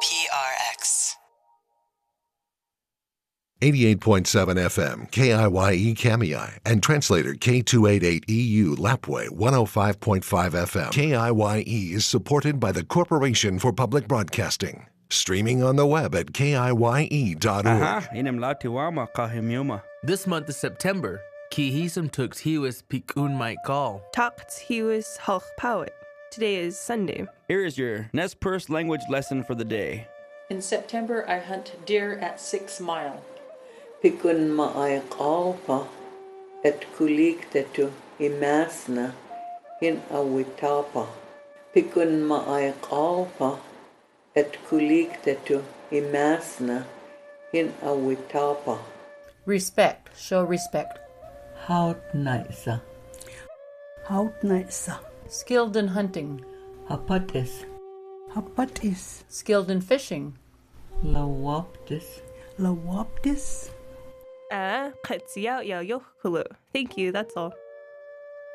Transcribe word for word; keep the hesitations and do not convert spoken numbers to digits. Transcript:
P R X. eighty-eight point seven F M, K I Y E Kamiai, and translator K two eighty-eight E U Lapway one oh five point five F M. K I Y E is supported by the Corporation for Public Broadcasting. Streaming on the web at K I Y E dot org. Aha, inimlatiwama kahimyuma. This month is September. Kihisum tux hiwis pikun might call. Talked he was halch poet. Today is Sunday. Here is your Nez Perce language lesson for the day. In September, I hunt deer at Six Mile. Pikun ma'ay qalpa et kuliktetu imasna in awitapa. Pikun ma'ay qalpa et kuliktetu imasna in awitapa. Respect. Show respect. Haut naisa. Haut naisa. Skilled in hunting. Hapatis. Hapatis. Skilled in fishing. Lawaptis. Lawaptis. Ah, katsiya ya yokhulu. Thank you, that's all.